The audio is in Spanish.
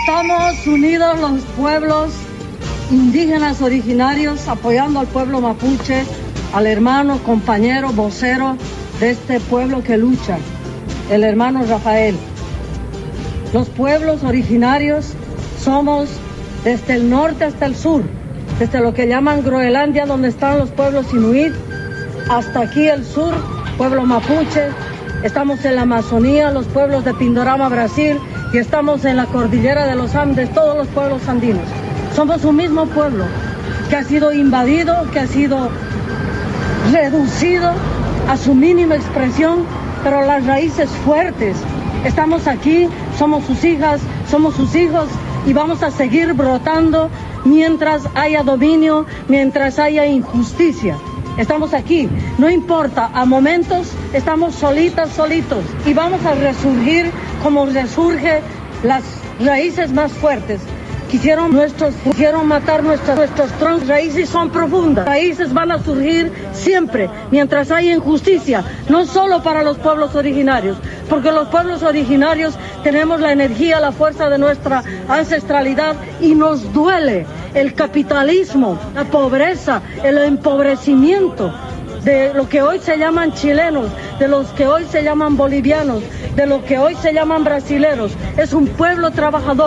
Estamos unidos los pueblos indígenas originarios apoyando al pueblo mapuche, al hermano, compañero, vocero de este pueblo que lucha, el hermano Rafael. Los pueblos originarios somos desde el norte hasta el sur, desde lo que llaman Groenlandia, donde están los pueblos inuit, hasta aquí el sur, pueblo mapuche. Estamos en la Amazonía, los pueblos de Pindorama, Brasil, y estamos en la cordillera de los Andes, todos los pueblos andinos. Somos un mismo pueblo que ha sido invadido, que ha sido reducido a su mínima expresión, pero las raíces fuertes. Estamos aquí, somos sus hijas, somos sus hijos, y vamos a seguir brotando mientras haya dominio, mientras haya injusticia. Estamos aquí, no importa, a momentos estamos solitos, y vamos a resurgir como resurge las raíces más fuertes. Quisieron matar nuestros troncos, raíces son profundas, raíces van a surgir siempre, mientras haya injusticia, no solo para los pueblos originarios, porque los pueblos originarios tenemos la energía, la fuerza de nuestra ancestralidad, y nos duele el capitalismo, la pobreza, el empobrecimiento de lo que hoy se llaman chilenos, de los que hoy se llaman bolivianos, de lo que hoy se llaman brasileros. Es un pueblo trabajador.